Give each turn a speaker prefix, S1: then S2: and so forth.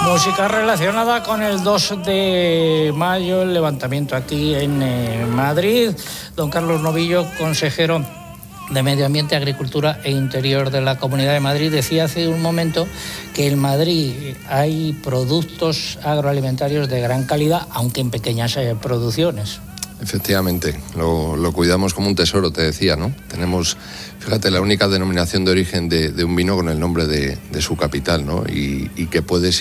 S1: Música relacionada con el 2 de mayo, el levantamiento aquí en Madrid. Don Carlos Novillo, consejero de Medio Ambiente, Agricultura e Interior de la Comunidad de Madrid, decía hace un momento que en Madrid hay productos agroalimentarios de gran calidad, aunque en pequeñas producciones.
S2: Efectivamente, lo cuidamos como un tesoro, te decía, ¿no? Tenemos, fíjate, la única denominación de origen de un vino con el nombre de su capital, ¿no? Y que puedes